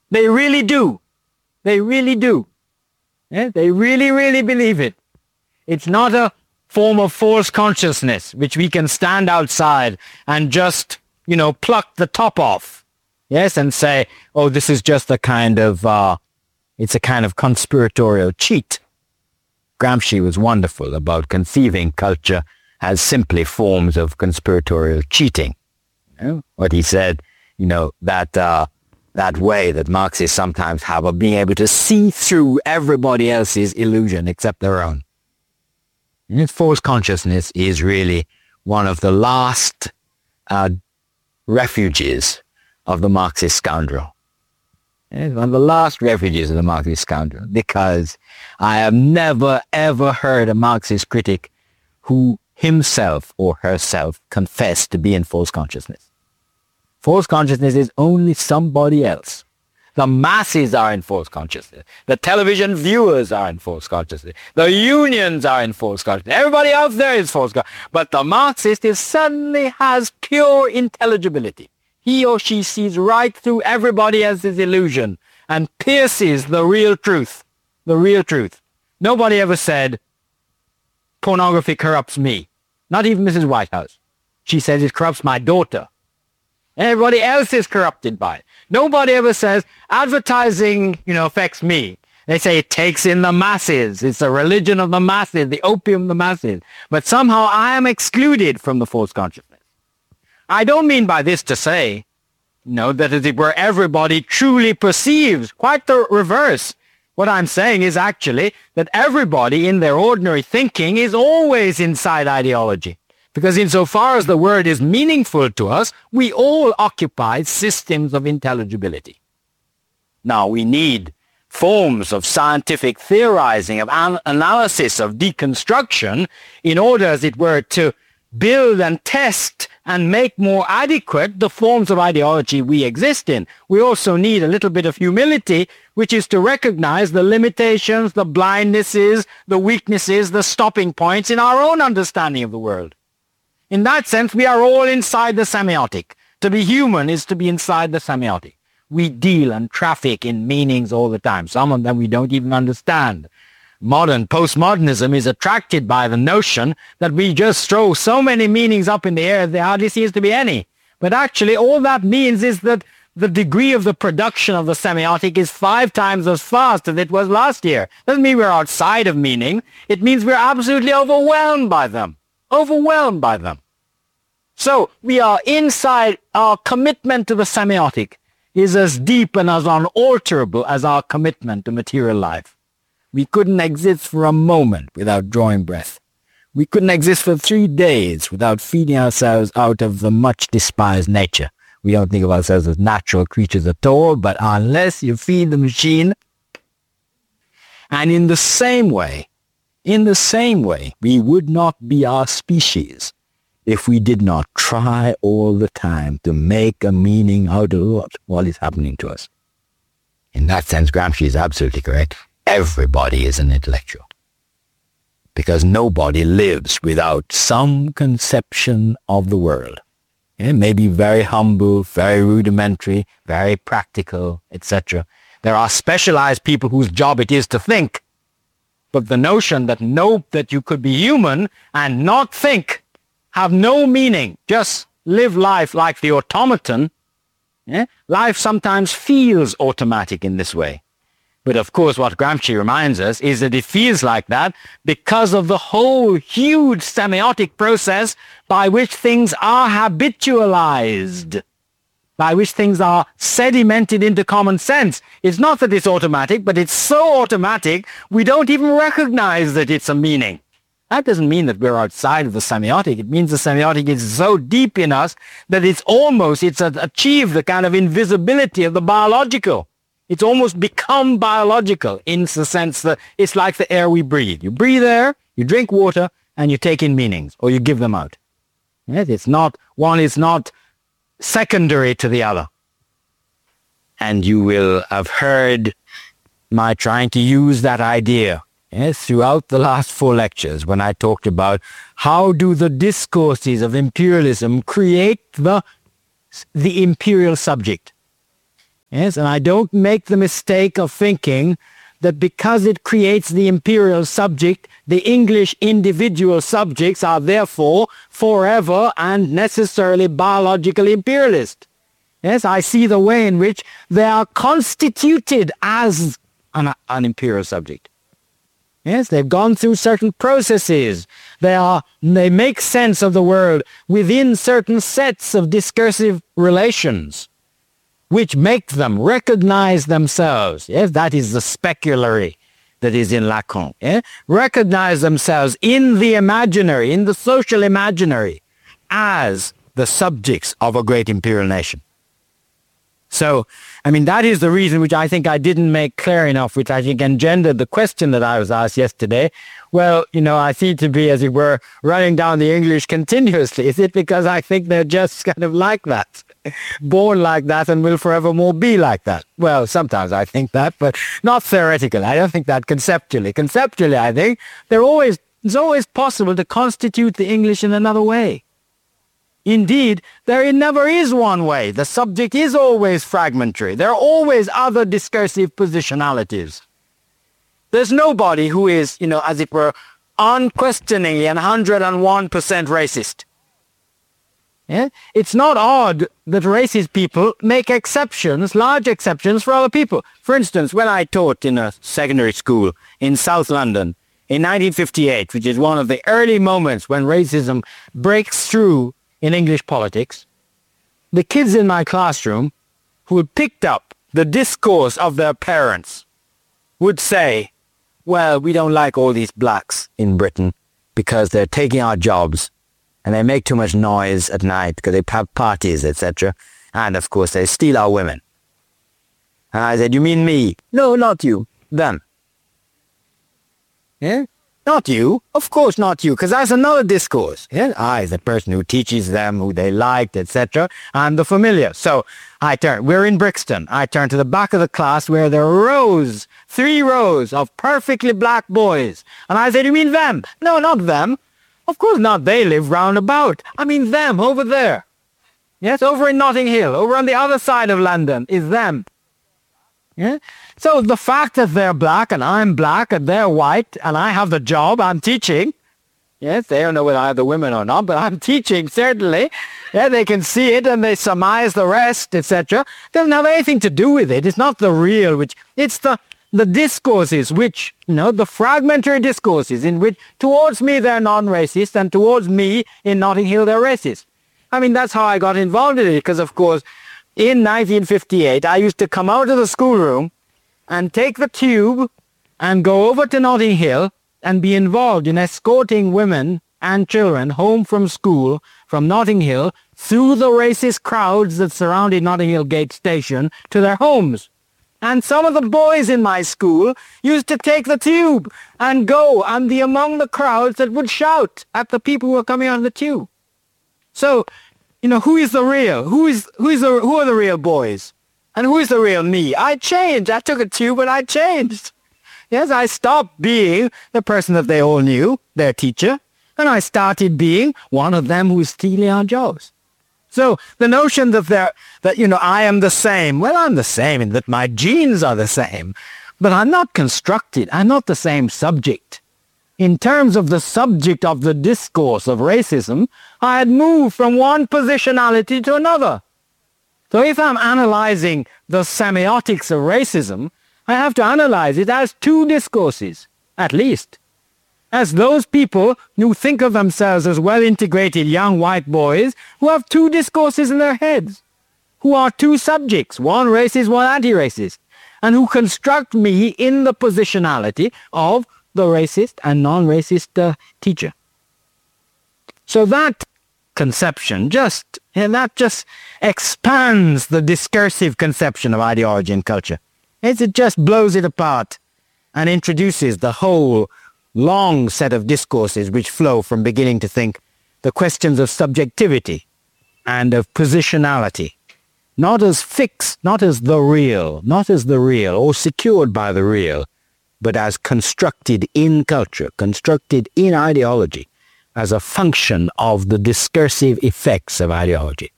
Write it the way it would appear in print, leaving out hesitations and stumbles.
They really do. They really do. Yeah? They really, really believe it. It's not a form of false consciousness which we can stand outside and just, pluck the top off. Yes, and say, oh, this is just a kind of, it's a kind of conspiratorial cheat. Gramsci was wonderful about conceiving culture as simply forms of conspiratorial cheating. What he said, that way that Marxists sometimes have of being able to see through everybody else's illusion except their own. And false consciousness is really one of the last refuges of the Marxist scoundrel. It's one of the last refuges of the Marxist scoundrel, because I have never, ever heard a Marxist critic who himself or herself confessed to be in false consciousness. False consciousness is only somebody else. The masses are in false consciousness. The television viewers are in false consciousness. The unions are in false consciousness. Everybody else there is false consciousness. But the Marxist suddenly has pure intelligibility. He or she sees right through everybody else's illusion and pierces the real truth. The real truth. Nobody ever said, pornography corrupts me. Not even Mrs. Whitehouse. She says it corrupts my daughter. Everybody else is corrupted by it. Nobody ever says, advertising, affects me. They say it takes in the masses. It's a religion of the masses, the opium of the masses. But somehow I am excluded from the false consciousness. I don't mean by this to say, that as it were everybody truly perceives. Quite the reverse. What I'm saying is actually that everybody in their ordinary thinking is always inside ideology. Because insofar as the word is meaningful to us, we all occupy systems of intelligibility. Now, we need forms of scientific theorizing, of analysis, of deconstruction, in order, as it were, to build and test and make more adequate the forms of ideology we exist in. We also need a little bit of humility, which is to recognize the limitations, the blindnesses, the weaknesses, the stopping points in our own understanding of the world. In that sense, we are all inside the semiotic. To be human is to be inside the semiotic. We deal and traffic in meanings all the time. Some of them we don't even understand. Postmodernism is attracted by the notion that we just throw so many meanings up in the air, there hardly seems to be any. But actually, all that means is that the degree of the production of the semiotic is 5 times as fast as it was last year. Doesn't mean we're outside of meaning. It means we're absolutely overwhelmed by them. Overwhelmed by them. So we are inside. Our commitment to the semiotic is as deep and as unalterable as our commitment to material life. We couldn't exist for a moment without drawing breath. We couldn't exist for 3 days without feeding ourselves out of the much despised nature. We don't think of ourselves as natural creatures at all, but unless you feed the machine. And in the same way, we would not be our species if we did not try all the time to make a meaning out of what is happening to us. In that sense, Gramsci is absolutely correct. Everybody is an intellectual. Because nobody lives without some conception of the world. It may be very humble, very rudimentary, very practical, etc. There are specialized people whose job it is to think. But the notion that you could be human and not think, have no meaning, just live life like the automaton, life sometimes feels automatic in this way. But of course what Gramsci reminds us is that it feels like that because of the whole huge semiotic process by which things are habitualized, by which things are sedimented into common sense. It's not that it's automatic, but it's so automatic we don't even recognize that it's a meaning. That doesn't mean that we're outside of the semiotic. It means the semiotic is so deep in us that it's achieved the kind of invisibility of the biological. It's almost become biological in the sense that it's like the air we breathe. You breathe air, you drink water, and you take in meanings, or you give them out. Yes, one is not secondary to the other. And you will have heard my trying to use that idea throughout the last 4 lectures when I talked about how do the discourses of imperialism create the imperial subject. Yes, and I don't make the mistake of thinking that because it creates the imperial subject, the English individual subjects are therefore forever and necessarily biologically imperialist. Yes, I see the way in which they are constituted as an imperial subject. Yes, they've gone through certain processes. They make sense of the world within certain sets of discursive relations, which make them recognize themselves. Yes, that is the speculary that is in Lacan. Yeah? Recognize themselves in the imaginary, in the social imaginary, as the subjects of a great imperial nation. So, I mean, that is the reason which I think I didn't make clear enough, which I think engendered the question that I was asked yesterday. Well, I seem to be, as it were, running down the English continuously. Is it because I think they're just kind of like that? Born like that and will forevermore be like that? Well, sometimes I think that, but not theoretically. I don't think that conceptually. Conceptually, I think it's always possible to constitute the English in another way. Indeed, there never is one way. The subject is always fragmentary. There are always other discursive positionalities. There's nobody who is, as it were, unquestioningly 101% racist. Yeah? It's not odd that racist people make exceptions, large exceptions for other people. For instance, when I taught in a secondary school in South London in 1958, which is one of the early moments when racism breaks through in English politics, the kids in my classroom who had picked up the discourse of their parents would say, well, we don't like all these blacks in Britain because they're taking our jobs and they make too much noise at night because they have parties, etc. And, of course, they steal our women. And I said, you mean me? No, not you. Them. Yeah? Not you. Of course not you, because that's another discourse. Yeah? I, the person who teaches them, who they liked, etc. I'm the familiar. So we're in Brixton. I turn to the back of the class where there are 3 rows of perfectly black boys. And I said, you mean them? No, not them. Of course not. They live round about. I mean them, over there. Yes, over in Notting Hill, over on the other side of London, is them. Yeah? So the fact that they're black and I'm black and they're white and I have the job, I'm teaching. Yes, they don't know whether I have the women or not, but I'm teaching, certainly. Yeah, they can see it and they surmise the rest, etc. Doesn't have anything to do with it. It's not the real, it's the discourses which, the fragmentary discourses in which towards me they're non-racist and towards me in Notting Hill they're racist. I mean, that's how I got involved in it, because, of course, in 1958, I used to come out of the schoolroom and take the tube and go over to Notting Hill and be involved in escorting women and children home from school from Notting Hill through the racist crowds that surrounded Notting Hill Gate Station to their homes. And some of the boys in my school used to take the tube and go and be among the crowds that would shout at the people who were coming on the tube. So, who is the real? Who are the real boys? And who is the real me? I changed. I took a tube and I changed. Yes, I stopped being the person that they all knew, their teacher, and I started being one of them who was stealing our jobs. So the notion that I am the same, well, I'm the same in that my genes are the same, but I'm not constructed. I'm not the same subject. In terms of the subject of the discourse of racism, I had moved from one positionality to another. So if I'm analyzing the semiotics of racism, I have to analyze it as 2 discourses, at least. As those people who think of themselves as well-integrated young white boys who have 2 discourses in their heads, who are 2 subjects, one racist, one anti-racist, and who construct me in the positionality of the racist and non-racist teacher. So that conception just expands the discursive conception of ideology and culture. It just blows it apart and introduces the whole long set of discourses which flow from beginning to think the questions of subjectivity and of positionality, not as fixed, not as the real or secured by the real, but as constructed in culture, constructed in ideology, as a function of the discursive effects of ideology.